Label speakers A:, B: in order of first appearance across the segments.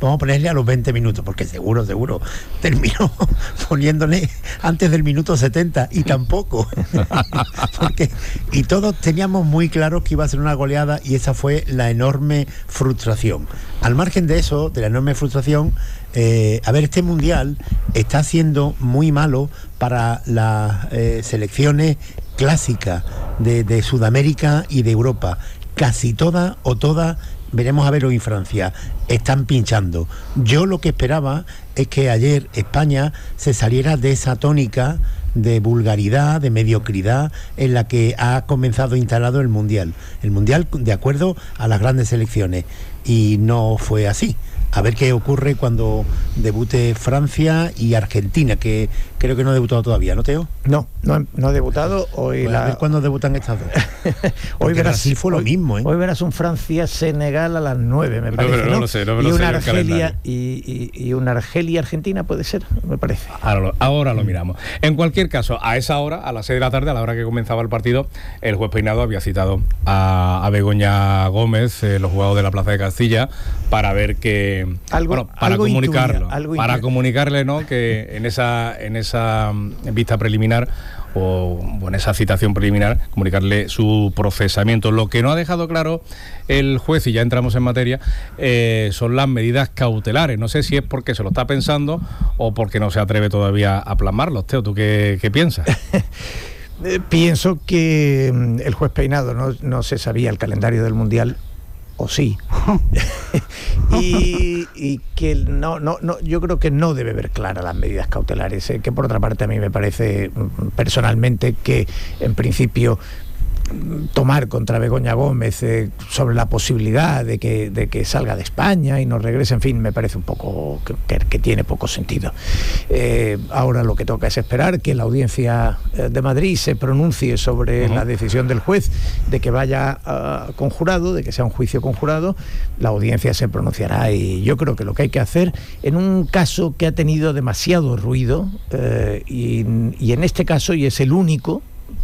A: vamos a ponerle a los 20 minutos, porque seguro, terminó poniéndole antes del minuto 70 y tampoco. Y todos teníamos muy claro que iba a ser una goleada y esa fue la enorme frustración. Al margen de eso, de la enorme frustración, este mundial está siendo muy malo para las selecciones clásicas de Sudamérica y de Europa. Casi todas veremos a ver hoy en Francia, están pinchando. Yo lo que esperaba es que ayer España se saliera de esa tónica de vulgaridad, de mediocridad en la que ha comenzado instalado el Mundial de acuerdo a las grandes selecciones, y no fue así. A ver qué ocurre cuando debute Francia y Argentina, que creo que no ha debutado todavía, ¿no, Teo?
B: No ha debutado. Hoy
A: a ver cuándo debutan estas dos.
B: Hoy verás,
A: Brasil fue lo mismo, ¿eh?
B: Hoy verás un Francia-Senegal a las 9, me parece,
C: no lo sé,
B: y una Argelia y una Argelia-Argentina, puede ser, me parece.
C: Ahora lo miramos. En cualquier caso, a esa hora, a las 6 de la tarde, a la hora que comenzaba el partido, el juez Peinado había citado a Begoña Gómez, los jugadores de la Plaza de Castilla, para ver que... para comunicarle, ¿no?, que en esa vista preliminar o en esa citación preliminar, comunicarle su procesamiento. Lo que no ha dejado claro el juez, y ya entramos en materia, son las medidas cautelares. No sé si es porque se lo está pensando o porque no se atreve todavía a plasmarlos. Teo, ¿tú qué piensas?
B: Pienso que el juez Peinado no se sabía el calendario del Mundial, o sí. y que no, yo creo que no debe ver claras las medidas cautelares, que por otra parte a mí me parece personalmente que en principio tomar contra Begoña Gómez sobre la posibilidad de que salga de España y no regrese, en fin, me parece un poco que tiene poco sentido. Ahora lo que toca es esperar que la Audiencia de Madrid se pronuncie sobre la decisión del juez de que vaya con jurado, de que sea un juicio con jurado. La audiencia se pronunciará, y yo creo que lo que hay que hacer en un caso que ha tenido demasiado ruido, y en este caso, y es el único,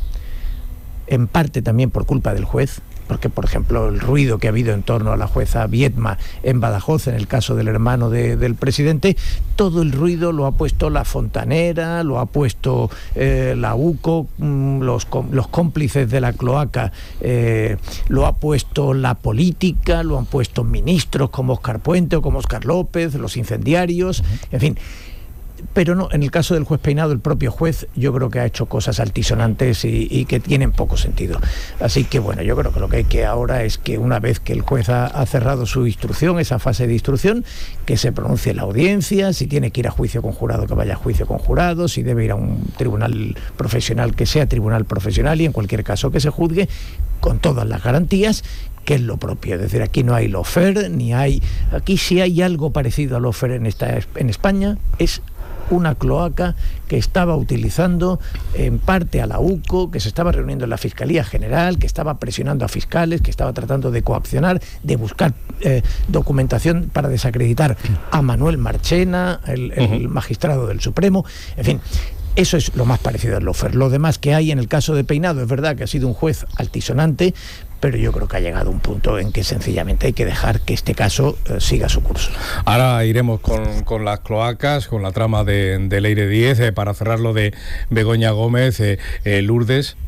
B: en parte también por culpa del juez, porque por ejemplo el ruido que ha habido en torno a la jueza Viedma en Badajoz, en el caso del hermano del presidente, todo el ruido lo ha puesto la Fontanera, lo ha puesto la UCO, los cómplices de la cloaca, lo ha puesto la política, lo han puesto ministros como Óscar Puente o como Óscar López, los incendiarios, en fin. Pero no, en el caso del juez Peinado, el propio juez, yo creo que ha hecho cosas altisonantes y que tienen poco sentido. Así que bueno, yo creo que lo que hay que ahora es que una vez que el juez ha cerrado su instrucción, esa fase de instrucción, que se pronuncie la audiencia, si tiene que ir a juicio con jurado, que vaya a juicio con jurado, si debe ir a un tribunal profesional, que sea tribunal profesional, y en cualquier caso que se juzgue con todas las garantías, que es lo propio. Es decir, aquí no hay lawfare, ni hay... Aquí si hay algo parecido a lawfare en España, es una cloaca que estaba utilizando en parte a la UCO, que se estaba reuniendo en la Fiscalía General, que estaba presionando a fiscales, que estaba tratando de coaccionar, de buscar documentación para desacreditar a Manuel Marchena, el magistrado del Supremo, en fin. Eso es lo más parecido al lawfare. Lo demás que hay en el caso de Peinado, es verdad que ha sido un juez altisonante, pero yo creo que ha llegado un punto en que sencillamente hay que dejar que este caso siga su curso. Ahora iremos con las cloacas, con la trama de Leire Díez, para cerrar lo de Begoña Gómez, Lourdes.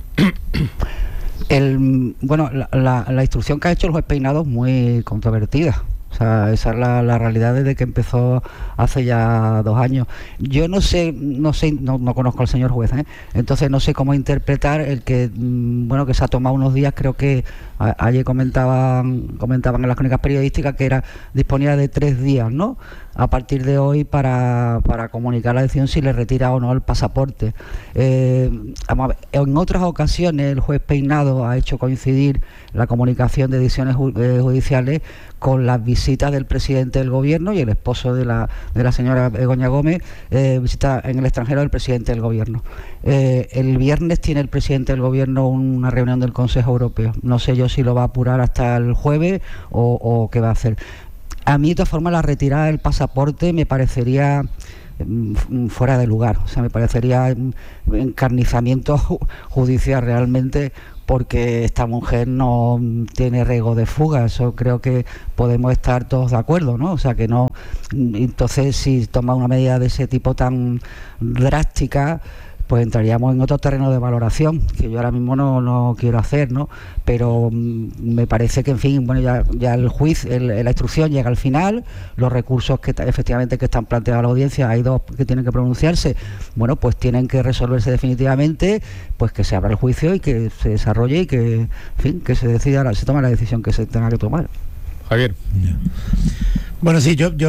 D: La instrucción que ha hecho el juez Peinado es muy controvertida. O sea, esa es la realidad desde que empezó hace ya 2 años. Yo no conozco al señor juez, entonces no sé cómo interpretar el que, que se ha tomado unos días. Creo que ayer comentaban en las crónicas periodísticas que disponía de 3 días, ¿no?, a partir de hoy para comunicar la decisión si le retira o no el pasaporte. Vamos a ver, en otras ocasiones el juez Peinado ha hecho coincidir la comunicación de decisiones judiciales con las visitas del presidente del gobierno y el esposo de la señora Begoña Gómez, visita en el extranjero del presidente del gobierno. El viernes tiene el presidente del gobierno una reunión del Consejo Europeo. No sé yo si lo va a apurar hasta el jueves o qué va a hacer. A mí, de todas formas, la retirada del pasaporte me parecería fuera de lugar. O sea, me parecería encarnizamiento judicial realmente, porque esta mujer no tiene riesgo de fuga. Eso creo que podemos estar todos de acuerdo, ¿no? O sea, que no Entonces, si toma una medida de ese tipo tan drástica, pues entraríamos en otro terreno de valoración que yo ahora mismo no quiero hacer, ¿no? Pero me parece que, en fin, bueno, ya el juicio, la instrucción llega al final, los recursos que efectivamente que están planteados a la audiencia, hay 2 que tienen que pronunciarse, bueno, pues tienen que resolverse definitivamente, pues que se abra el juicio y que se desarrolle y que, en fin, que se decida, se tome la decisión que se tenga que tomar.
C: Javier.
A: Bueno, sí, yo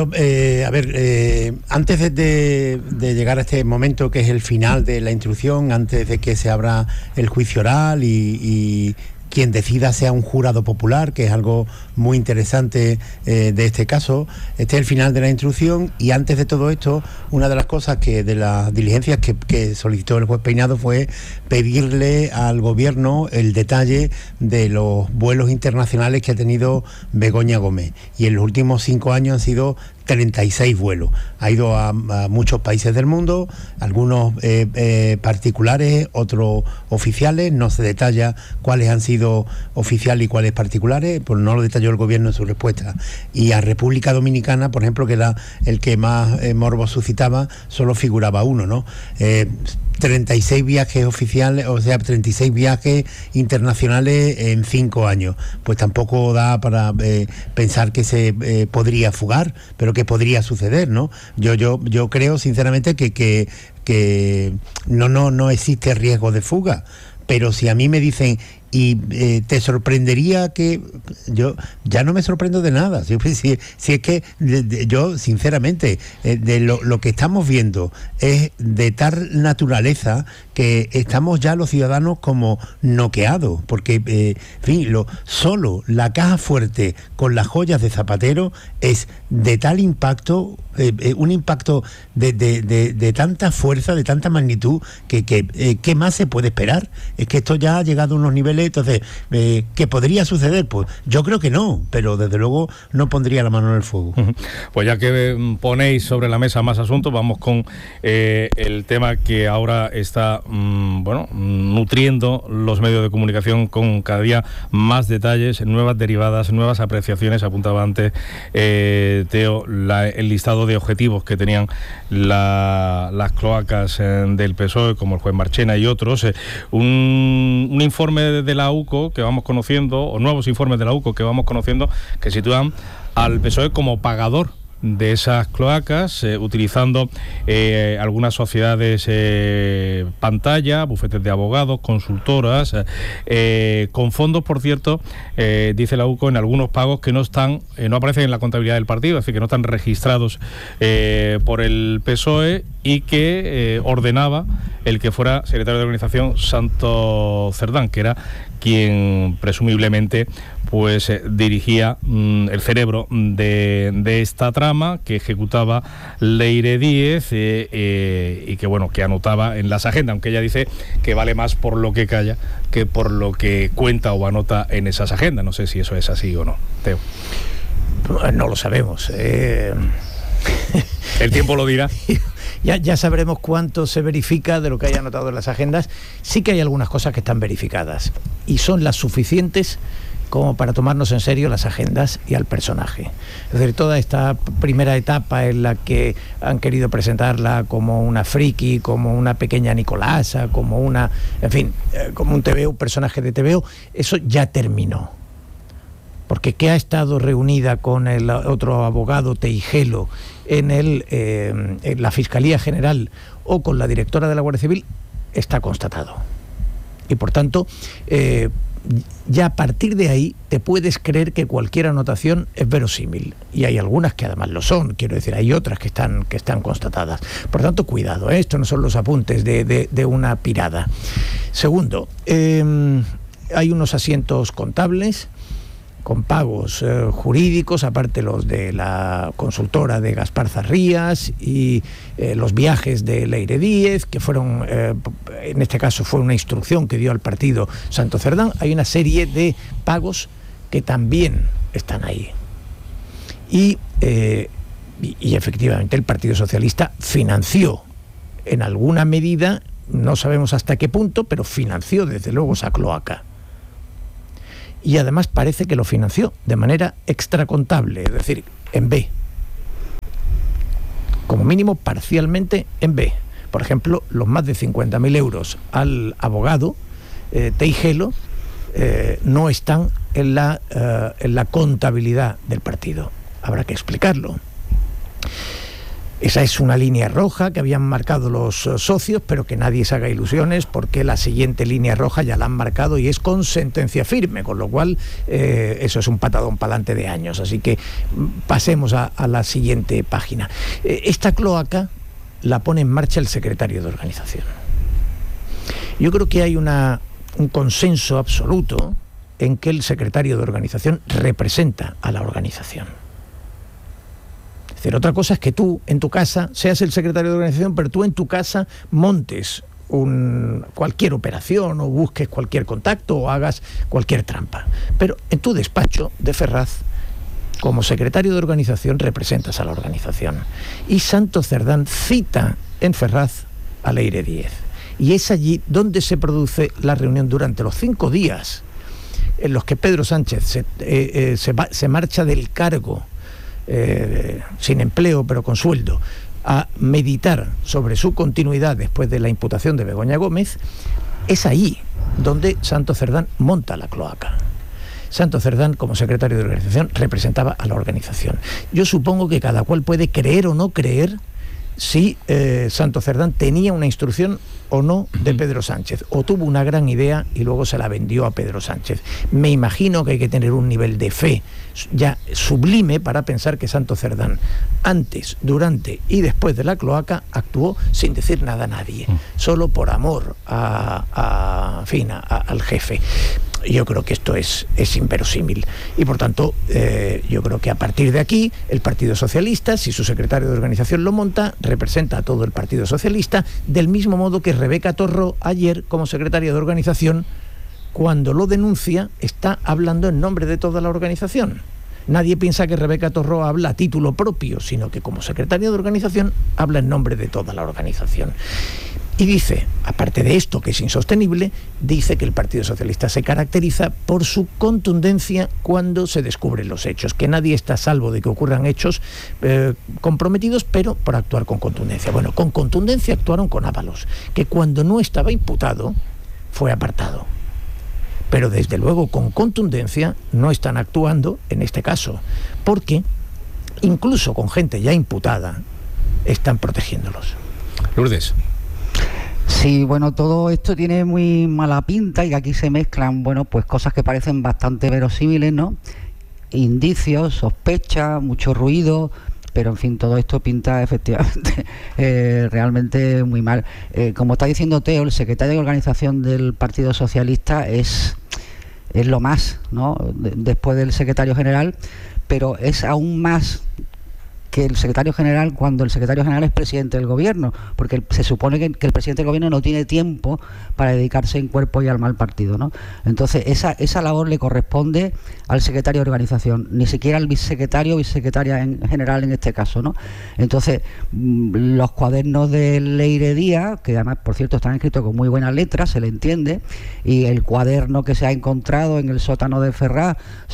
A: antes de llegar a este momento que es el final de la instrucción, antes de que se abra el juicio oral y quien decida sea un jurado popular, que es algo muy interesante de este caso. Este es el final de la instrucción, y antes de todo esto, una de las cosas que de las diligencias que solicitó el juez Peinado fue pedirle al gobierno el detalle de los vuelos internacionales que ha tenido Begoña Gómez, y en los últimos 5 años han sido 36 vuelos. Ha ido a muchos países del mundo, algunos particulares, otros oficiales. No se detalla cuáles han sido oficiales y cuáles particulares, pues no lo detalló el gobierno en su respuesta. Y a República Dominicana, por ejemplo, que era el que más morbo suscitaba, solo figuraba uno, ¿no? 36 viajes oficiales, o sea, 36 viajes internacionales en 5 años. Pues tampoco da para pensar que se podría fugar, pero que podría suceder, ¿no? Yo creo sinceramente que no existe riesgo de fuga, pero si a mí me dicen y te sorprendería que yo ya no me sorprendo de nada, si es que yo sinceramente de lo que estamos viendo es de tal naturaleza que estamos ya los ciudadanos como noqueados, porque en fin, solo la caja fuerte con las joyas de Zapatero es de tal impacto, un impacto de tanta fuerza, de tanta magnitud, que ¿qué más se puede esperar? Es que esto ya ha llegado a unos niveles. Entonces, ¿qué podría suceder? Pues yo creo que no, pero desde luego no pondría la mano en el fuego.
C: Pues ya que ponéis sobre la mesa más asuntos, vamos con el tema que ahora está nutriendo los medios de comunicación con cada día más detalles, nuevas derivadas, nuevas apreciaciones. Apuntaba antes Teo el listado de objetivos que tenían las cloacas del PSOE, como el juez Marchena y otros. Un informe de la UCO que vamos conociendo, o nuevos informes de la UCO que vamos conociendo, que sitúan al PSOE como pagador de esas cloacas, utilizando algunas sociedades pantalla, bufetes de abogados, consultoras, con fondos, por cierto, dice la UCO, en algunos pagos que no aparecen en la contabilidad del partido, es decir, que no están registrados por el PSOE, y que ordenaba el que fuera secretario de organización Santo Cerdán, que era quien presumiblemente pues dirigía el cerebro de esta trama que ejecutaba Leire Díez, y que anotaba en las agendas, aunque ella dice que vale más por lo que calla que por lo que cuenta o anota en esas agendas. No sé si eso es así o no, Teo.
B: No lo sabemos.
C: El tiempo lo dirá.
B: Ya sabremos cuánto se verifica de lo que haya anotado en las agendas. Sí que hay algunas cosas que están verificadas y son las suficientes como para tomarnos en serio las agendas y al personaje. Es decir, toda esta primera etapa en la que han querido presentarla como una friki, como una pequeña Nicolasa, como una, en fin, como un TVO, un personaje de TVO, eso ya terminó. Porque que ha estado reunida con el otro abogado Teijelo en la Fiscalía General o con la directora de la Guardia Civil está constatado. Y por tanto, ya a partir de ahí te puedes creer que cualquier anotación es verosímil. Y hay algunas que además lo son, quiero decir, hay otras que están constatadas. Por tanto, cuidado, esto no son los apuntes de una pirada. Segundo, hay unos asientos contables con pagos jurídicos, aparte los de la consultora de Gaspar Zarrías y los viajes de Leire Díez, que fueron, en este caso fue una instrucción que dio al partido Santo Cerdán. Hay una serie de pagos que también están ahí. Y efectivamente el Partido Socialista financió en alguna medida, no sabemos hasta qué punto, pero financió desde luego esa cloaca. Y además parece que lo financió de manera extracontable, es decir, en B. como mínimo parcialmente en B. Por ejemplo, los más de 50.000 euros al abogado Teijelo no están en la contabilidad del partido. Habrá que explicarlo. Esa es una línea roja que habían marcado los socios, pero que nadie se haga ilusiones porque la siguiente línea roja ya la han marcado y es con sentencia firme, con lo cual eso es un patadón para adelante de años. Así que pasemos a la siguiente página. Esta cloaca la pone en marcha el secretario de organización. Yo creo que hay un consenso absoluto en que el secretario de organización representa a la organización. Es decir, otra cosa es que tú en tu casa seas el secretario de organización, pero tú en tu casa montes cualquier operación o busques cualquier contacto o hagas cualquier trampa. Pero en tu despacho de Ferraz, como secretario de organización, representas a la organización. Y Santos Cerdán cita en Ferraz a Leire Díez. Y es allí donde se produce la reunión durante los 5 días en los que Pedro Sánchez se marcha del cargo sin empleo pero con sueldo a meditar sobre su continuidad después de la imputación de Begoña Gómez. Es ahí donde Santos Cerdán monta la cloaca. Santos Cerdán, como secretario de organización, representaba a la organización. Yo supongo que cada cual puede creer o no creer si Santos Cerdán tenía una instrucción o no de Pedro Sánchez, o tuvo una gran idea y luego se la vendió a Pedro Sánchez. Me imagino que hay que tener un nivel de fe ya sublime para pensar que Santos Cerdán, antes, durante y después de la cloaca, actuó sin decir nada a nadie, solo por amor al jefe. Yo creo que esto es inverosímil y por tanto yo creo que a partir de aquí el Partido Socialista, si su secretario de organización lo monta, representa a todo el Partido Socialista, del mismo modo que Rebeca Torró ayer como secretaria de organización, cuando lo denuncia, está hablando en nombre de toda la organización. Nadie piensa que Rebeca Torró habla a título propio, sino que como secretaria de organización habla en nombre de toda la organización. Y dice, aparte de esto que es insostenible, dice que el Partido Socialista se caracteriza por su contundencia cuando se descubren los hechos, que nadie está a salvo de que ocurran hechos comprometidos, pero por actuar con contundencia. Bueno, con contundencia actuaron con Ábalos, que cuando no estaba imputado fue apartado. Pero desde luego con contundencia no están actuando en este caso, porque incluso con gente ya imputada están protegiéndolos.
C: Lourdes.
D: Sí, bueno, todo esto tiene muy mala pinta y que aquí se mezclan, bueno, pues cosas que parecen bastante verosímiles, ¿no? Indicios, sospechas, mucho ruido, pero en fin, todo esto pinta efectivamente realmente muy mal. Como está diciendo Teo, el secretario de organización del Partido Socialista es lo más, ¿no? Después del secretario general, pero es aún más que el secretario general cuando el secretario general es presidente del gobierno, porque se supone que el presidente del gobierno no tiene tiempo para dedicarse en cuerpo y alma al partido, ¿no? Entonces esa labor le corresponde al secretario de organización, ni siquiera al vicesecretario o vicesecretaria en general en este caso, ¿no? Entonces los cuadernos de Leire Díaz, que además por cierto están escritos con muy buenas letras, se le entiende, y el cuaderno que se ha encontrado en el sótano de Ferraz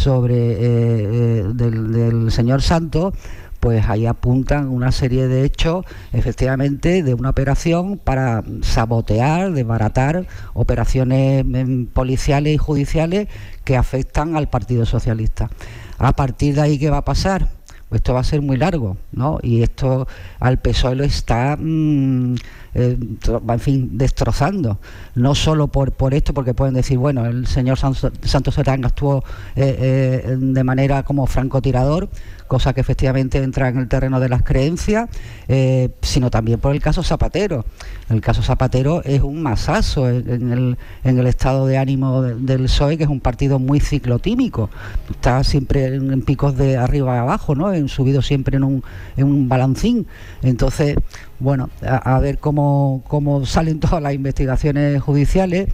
D: sobre del señor Santos, pues ahí apuntan una serie de hechos, efectivamente, de una operación para sabotear, desbaratar operaciones policiales y judiciales que afectan al Partido Socialista. A partir de ahí, ¿qué va a pasar? Pues esto va a ser muy largo, ¿no? Y esto al PSOE lo está, en fin, destrozando. No solo por esto, porque pueden decir, bueno, el señor Santos Cerdán actuó de manera como francotirador, cosa que efectivamente entra en el terreno de las creencias, sino también por el caso Zapatero. El caso Zapatero es un masazo en el estado de ánimo del PSOE, que es un partido muy ciclotímico. Está siempre en picos de arriba a abajo, ¿no? Subido siempre en un balancín. Entonces, bueno, a ver cómo salen todas las investigaciones judiciales,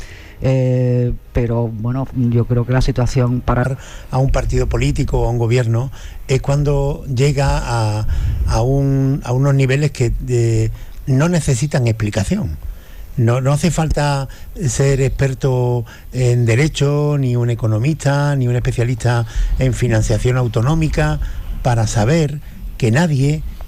D: pero bueno, yo creo que la situación para
A: a un partido político o a un gobierno es cuando llega a unos niveles que no necesitan explicación. No hace falta ser experto en derecho, ni un economista, ni un especialista en financiación autonómica para saber que nadie